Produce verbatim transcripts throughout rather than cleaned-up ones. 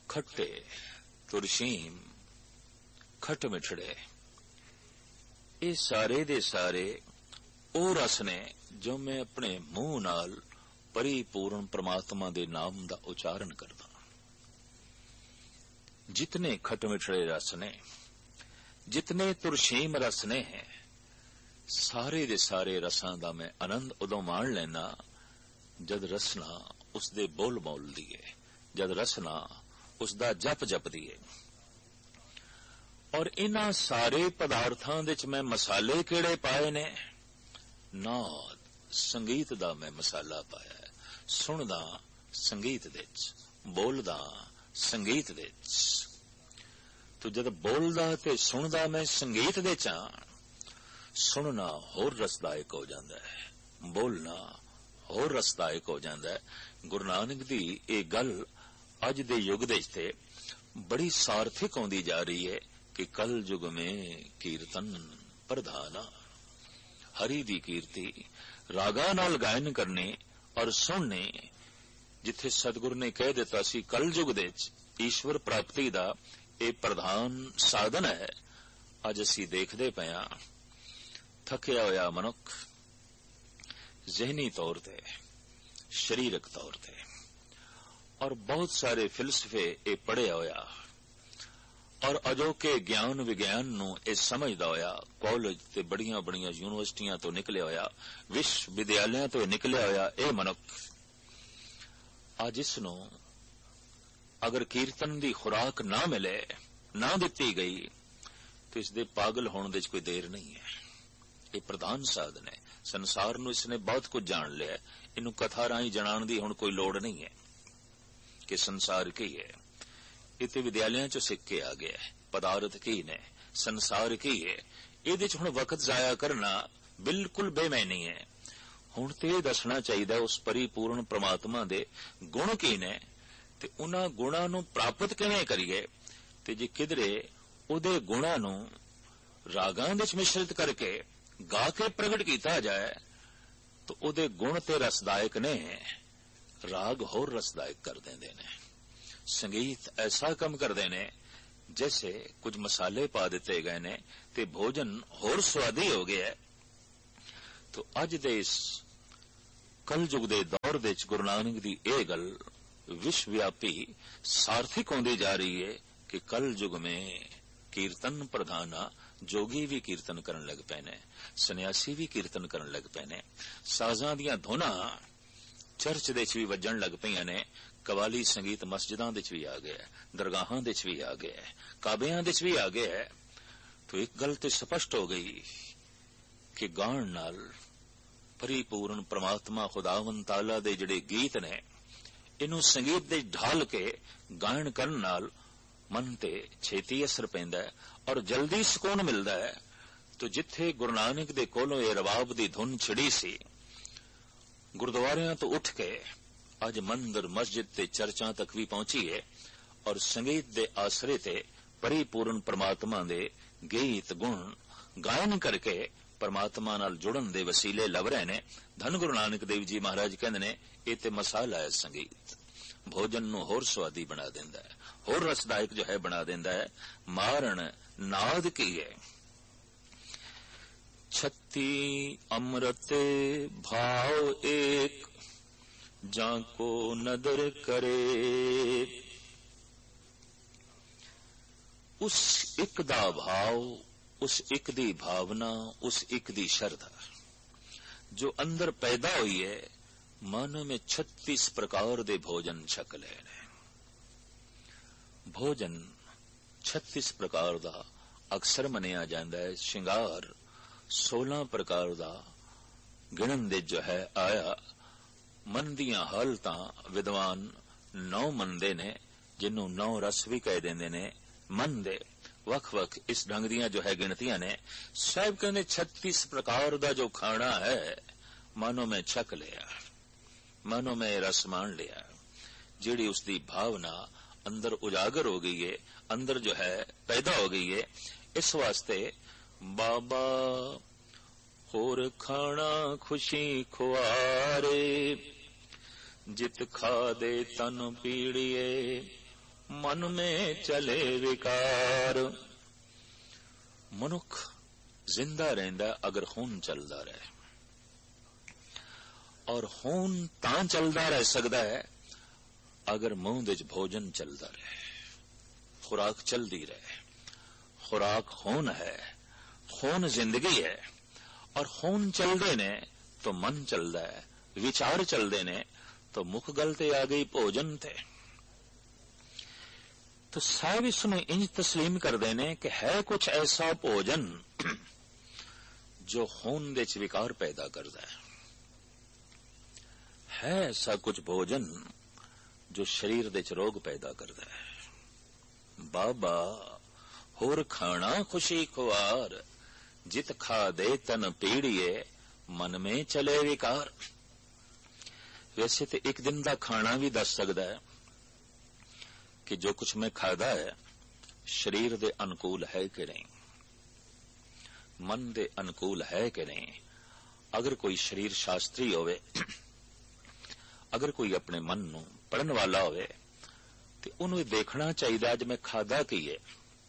खट्टे तुरशीम खट मिठड़े ये सारे दे सारे ओ रस ने जो मैं अपने मूह नाल परिपूर्ण परमात्मा दे नाम दा उच्चारण करदा। जितने खट मिठड़े रस ने, जितने तुरशीम रस ने हैं, सारे दे सारे रसां दा मैं आनंद उदों माण लेना जद रसना उसदे बोल बोल दिए, जद रसना उसदा जप जप दिए। और इन्हां सारे पदार्थां दे च मैं मसाले किहड़े पाए ने? नाद संगीत दा मैं मसाला पाया है। सुनदा संगीत दे च, बोलदा संगीत दे च। तो जद बोलदा ते सुनदा मैं संगीत दे च, सुनना होर रसदायक हो जांदा है, बोलना होर रसदायक हो जांदा है। गुरु नानक दी ये गल अज दे युग दे ते बड़ी सार्थिक होंदी जा रही है कि कल युग में कीर्तन प्रधाना, हरि दी कीर्ति रागा नाल गायन करने और सुनने। जिथे सतगुरु ने कह दिता सी कल युग दे ईश्वर प्राप्ति दा ये प्रधान साधन है, अज असी देखदे पए हां थकिया होया मनुख ज़हनी तौर ते, शरीरक तौर ते, और बहुत सारे फिलसफे ये पढ़िया होया और अजोके ज्ञान विज्ञान नूं ये समझदा होया, कॉलेज ते बड़ियां बड़ियां यूनिवर्सिटियां तो निकलिया होया, विश्व विद्यालयों तो निकलिया होया ये मनुख अज इसनूं अगर कीर्तन दी खुराक ना मिले, ना दिती गई, तो इसदे पागल होने दे कोई देर नहीं है। ये प्रधान साधन है। संसार नूं इसने बहुत कुछ जान लिया, इनू कथा राही जणाण दी हुण कोई लोड़ नहीं है कि संसार की है। इते विद्यालयों चो सिख के आ गया है पदार्थ की ने, संसार की है। इहदे च हुण वक्त जाया करना बिल्कुल बेमैनी है। हुण ते इह दसना चाहिए उस परिपूर्ण परमात्मा दे गुण की ने, ते उन्हां गुणां नूं प्राप्त किवें करिए। ते जे किधरे उहदे गुणां नूं रागां दे च मिश्रित करके गा के प्रगट किया जाए तो उहदे गुण ते रसदायक ने, राग होर रसदायक कर देंदे ने, संगीत ऐसा कम कर देने जैसे कुछ मसाले पा दिते गए ने ते भोजन होर स्वादी हो गया। तो अज दे इस कल युग दे दौर दे च गुरु नानक दी ये गल विश्वव्यापी सार्थिक होंदी जा रही है कि कल युग में कीर्तन प्रधाना, जोगी भी कीर्तन करन लग पे ने, सन्यासी भी कीर्तन करन लग पे ने, साजां दियां धुनां चर्च दे च भी वजन लग पईयां ने, कवाली संगीत मस्जिदां दे च भी आ गया, दरगाहां दे च भी आ गया, काबियां दे च भी आ गया। तो एक गल ते स्पष्ट हो गई कि गाण नाल परिपूर्ण परमात्मा खुदावंद ताला दे जिहड़े गीत ने, इनू संगीत दे ढाल के गायन करन नाल मन ते छेती असर पैंदा है और जल्दी सुकून मिलदा है। तो जिथे गुरु नानक दे कोलों ये रबाब दी धुन छिड़ी सी, गुरुद्वारियां तो उठ के अज मंदिर मस्जिद ते चर्चां तक भी पहुंची है और संगीत दे आसरे ते परिपूर्ण परमात्मा दे गीत गुण गायन करके परमात्मा नाल जुड़न दे वसीले लभ रहे ने। धन गुरु नानक देव जी महाराज कहंदे ने ये ते मसाला है संगीत, भोजन नूं होर स्वादी बना देंदा है, होर रसदायक जो है बना देंदा है। मारण नाद की है, छत्ती अमृत भाव एक, जाको नदर करे। उस एक दा भाव, उस एक दी भावना, उस एक दी श्रद्धा जो अंदर पैदा हुई है, मन में छत्तीस प्रकार दे भोजन छक लेने। भोजन छत्तीस प्रकार दा अक्सर मनिया जांदा है। श्रृंगार सोलह प्रकार दा गिणन दे जो है आया। मन दियां हालतां विद्वान नौ मनदे ने, जिन्नू नौ रस भी कह देंदे ने। मन दे वख वख इस ढंग दियां जो है गिणतियां ने। साहब कहंदे छत्तीस प्रकार दा जो खाना है मानो मैं छक लिया, मानो मैं रस मान लिया। जिहड़ी उसकी भावना अंदर उजागर हो गई है, अंदर जो है पैदा हो गई है। इस वास्ते बाबा होर खाना खुशी खुआरे, जित खा दे तन पीड़िए मन में चले विकार। मनुख जिंदा रहिंदा अगर खून चलदा रहे, और खून तां चलदा रह सकदा है अगर मुंह दे भोजन चलदा रहे, खुराक चलदी रहे। खुराक खून है, खून जिंदगी है, और खून चलदे ने तो मन चलदा है, विचार चलदे ने तो मुख गल ते आ गई भोजन ते। तो साहब इसमें इंज तस्लीम करदे ने कि है कुछ ऐसा भोजन जो खून दे च विकार पैदा करदा है, है ऐसा कुछ भोजन जो शरीर दे च रोग पैदा करदा है। बाबा होर खाना खुशी खुआर, जित खा दे तन पीड़िए, मन में चले विकार। वैसे तो एक दिन का खाना भी दस सकता है कि जो कुछ मैं खादा है शरीर दे अनुकूल है कि नहीं, मन दे अनुकूल है कि नहीं। अगर कोई शरीर शास्त्री होवे, अगर कोई अपने मन नूं पढ़न वाला होवे ते उन्हें देखना चाहिए अज मैं खादा की है,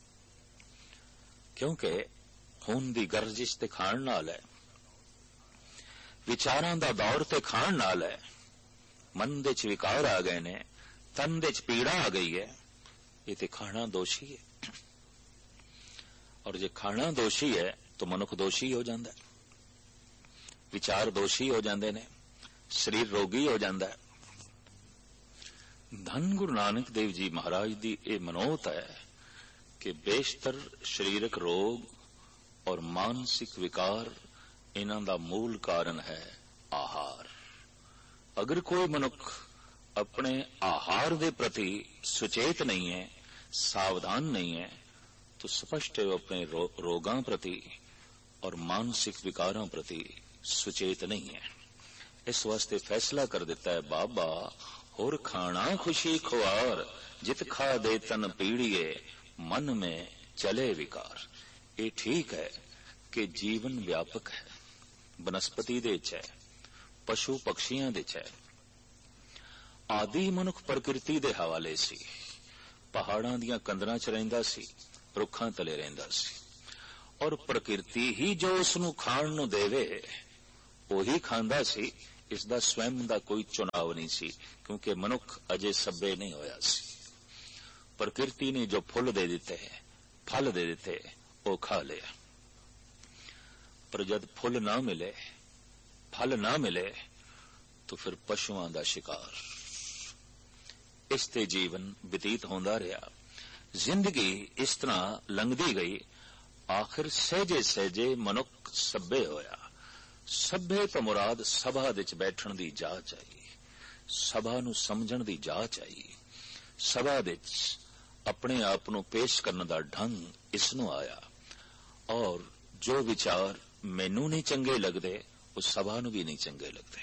क्योंकि खून दी गर्जिश ते खाण नाल है, विचारां दा दौर ते खाण नाल है। मन दे च विकार आ गए ने, तन दे च पीड़ा आ गई है, ये ते खाना दोषी है। और जे खाना दोषी है तो मनुख दोषी हो जाता है, विचार दोषी हो जाते ने, शरीर रोगी हो जाता है। धन गुरु नानक देव जी महाराज दी ये मनोत है कि बेशतर शरीरक रोग और मानसिक विकार इन्हां दा मूल कारण है आहार। अगर कोई मनुख अपने आहार दे प्रति सुचेत नहीं है, सावधान नहीं है, तो स्पष्ट है वो अपने रो, रोगां प्रति और मानसिक विकारां प्रति सुचेत नहीं है। इस वास्ते फैसला कर देता है बाबा होर खाना खुशी खुआर, जित खा दे तन पीड़िए, मन में चले विकार। ये ठीक है कि जीवन व्यापक है, बनस्पति दे च है, पशु पक्षियां दे च है। आदि मनुख प्रकृति दे हवाले सी, पहाड़ां दियां कंदरां च रहिंदा सी, रुखां तले रहिंदा सी, और प्रकृति ही जो उसनूं खाण नूं देवे ਉਹੀ ਖਾਂਦਾ ਸੀ। इस दा स्वयं दा कोई चुनाव नहीं सी, क्योंकि मनुख अजे सभ्य नहीं होया सी। प्रकृति ने जो फुल दे दिते, फल दे दिते, वो खा लिया। पर जब फुल ना मिले, फल ना मिले, तो फिर पशुआं दा शिकार। इस ते जीवन बतीत होंदा रहा। जिंदगी इस तरह लंघदी गई। आखिर सहजे सहजे मनुख सभ्य होया। सभ्य तो मुराद सभा दे च बैठण दी जाच आई, सभा नूं समझण दी जाच आई, सभा दे च अपने आप नूं पेश करन दा ढंग इसनूं आया। और जो विचार मैनू नहीं चंगे लगदे वो सभा नूं भी नहीं चंगे लगदे।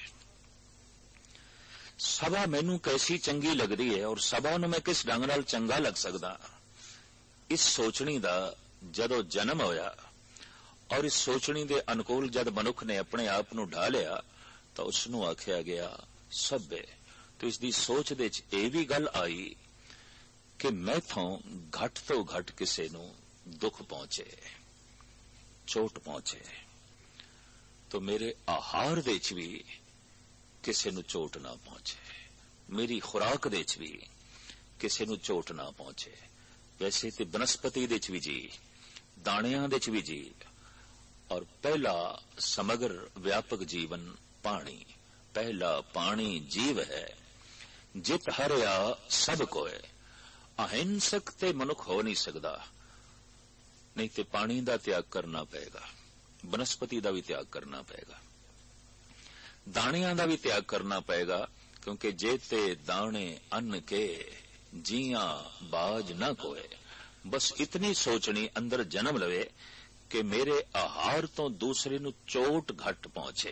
सभा मैनू कैसी चंगी लगदी है और सभा नूं मैं किस ढंग नाल चंगा लग सकदा, इस सोचनी दा जदों जन्म होया और इस सोचनी दे अनुकूल जद मनुख ने अपने आप नूं ढा लिया तो उसनूं आख्या गया सभ्य। तो इसदी सोच दे च ये भी गल आई कि मैथों घट तो घट किसे नूं दुख पहुंचे, चोट पहुंचे, तो मेरे आहार दे च भी किसे नूं चोट ना पहुंचे, मेरी खुराक दे च भी किसे नूं चोट ना पहुंचे। वैसे तो बनस्पति दे च भी जी, दाणियां दे च भी जी, और पहला समग्र व्यापक जीवन पानी, पहला पानी जीव है। जित हरिया सब कोय, अहिंसक ते मनुख हो नहीं सकता, नहीं तो पानी का त्याग करना पेगा, बनस्पति का भी त्याग करना पेगा, दाणियां का भी त्याग करना पेगा, क्योंकि जेते दाणे अन्न के जिया बाज न कोय। बस इतनी सोचनी अंदर जन्म लवे कि मेरे आहार तो दूसरे नूं चोट घट पहुंचे।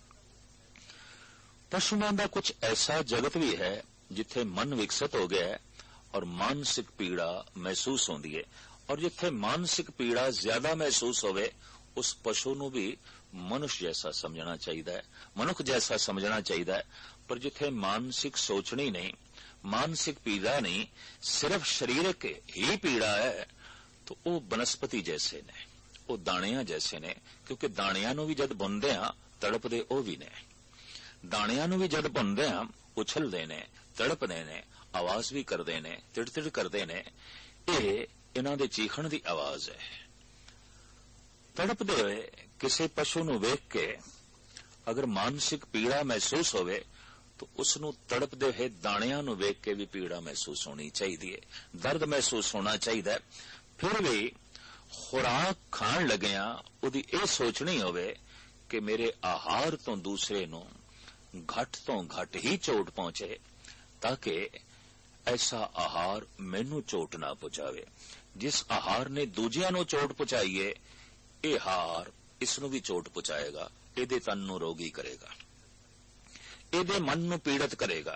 पशुओं का कुछ ऐसा जगत भी है जिथे मन विकसित हो गया है और मानसिक पीड़ा महसूस होती है, और जिथे मानसिक पीड़ा ज्यादा महसूस होवे उस पशु नूं भी मनुष्य जैसा समझना चाहिए, मनुख जैसा समझना चाहिए। पर जिथे मानसिक सोचनी नहीं, मानसिक पीड़ा नहीं, सिर्फ शरीरक ही पीड़ा है, तो वो बनस्पति जैसे ने, वो दाणियां जैसे ने, क्योंकि दाणियां नूं भी जद बुनदे हां तड़पदे ओ भी ने, दाणियां नूं भी जद बुनदे हां उछलदे ने, तड़पदे ने, आवाज भी करदे ने, तिड़-तिड़ करदे ने। ये इन्हां दे चीखण दी आवाज है। तड़पदे होए किसी पशु नूं वेख के अगर मानसिक पीड़ा महसूस होवे तो उसनूं तड़पदे होए दाणियां नूं वेख के भी पीड़ा महसूस होनी चाहिए है, दर्द महसूस होना चाहिए। फिर भी खुराक खाण लगिया उहदी इह सोचनी होवे कि मेरे आहार तो दूसरे नूं घट तो घट ही चोट पहुंचे, ताकि ऐसा आहार मैनू चोट ना पहुंचावे। जिस आहार ने दूजियां नूं चोट पहुंचाई है, यह आहार इसनूं भी चोट पहुंचाएगा, इहदे तन नूं रोगी करेगा, इहदे मन नूं पीड़ित करेगा।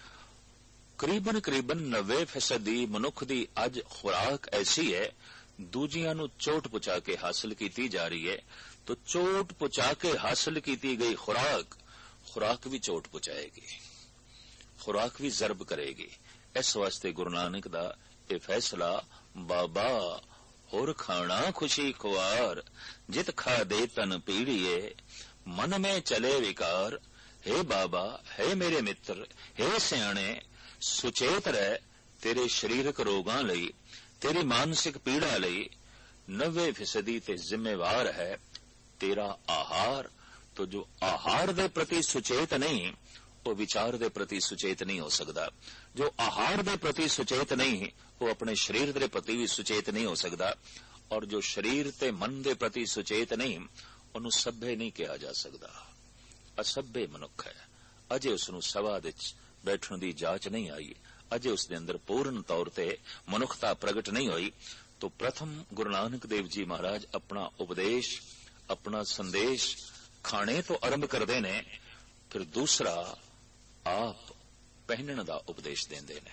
करीबन करीबन नब्बे फीसदी मनुख दी अज खुराक ऐसी है, दूजियां नूं चोट पहुंचा के हासिल की जा रही है। तो चोट पहुंचा के हासिल की गई खुराक खुराक भी चोट पहुंचाएगी, खुराक भी जरब करेगी। इस वास्ते गुरु नानक दा यह फैसला, बाबा होर खाना खुशी खुआर, जित खा दे तन पीड़िए, मन में चले विकार। हे बाबा, हे मेरे मित्र, हे सियाणे, सुचेत रह, तेरे शरीरक रोगां लई, तेरी मानसिक पीड़ा लई नब्बे फीसदी ते जिम्मेवार है तेरा आहार। तो जो आहार दे प्रति सुचेत नहीं, वो विचार दे प्रति सुचेत नहीं हो सकता। जो आहार दे प्रति सुचेत नहीं, वो अपने शरीर दे प्रति भी सुचेत नहीं हो सकता। और जो शरीर ते मन दे प्रति सुचेत नहीं, उन्हें सभ्य नहीं कहा जा सकता, असभ्य मनुख है। अजे उसनूं सभा दे बैठण दी जाच नहीं आई, अजे उसके अंदर पूर्ण तौर ते मनुखता प्रगट नहीं हुई। तो प्रथम गुरु नानक देव जी महाराज अपना उपदेश, अपना संदेश खाने तो आरंभ करते ने, फिर दूसरा आप पहनण दा उपदेश देंदे ने।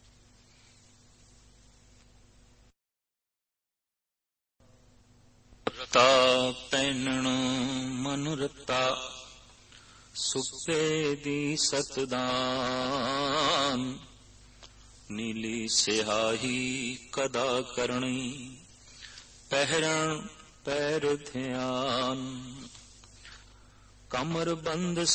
रता पहनण मनु रता, सुपे दी सतदान, नीली सिहाही कदा करनी, पहरण पैर ध्यान, कमर बंद